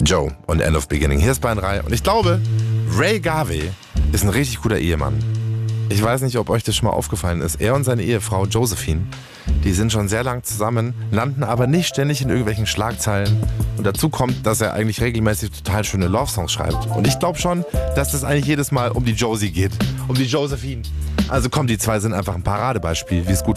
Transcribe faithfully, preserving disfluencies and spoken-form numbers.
Joe und End of Beginning. Hier ist Bayern drei und ich glaube, Ray Garvey ist ein richtig guter Ehemann. Ich weiß nicht, ob euch das schon mal aufgefallen ist. Er und seine Ehefrau Josephine, die sind schon sehr lang zusammen, landen aber nicht ständig in irgendwelchen Schlagzeilen. Und dazu kommt, dass er eigentlich regelmäßig total schöne Love-Songs schreibt. Und ich glaube schon, dass das eigentlich jedes Mal um die Josie geht. Um die Josephine. Also komm, die zwei sind einfach ein Paradebeispiel, wie es gut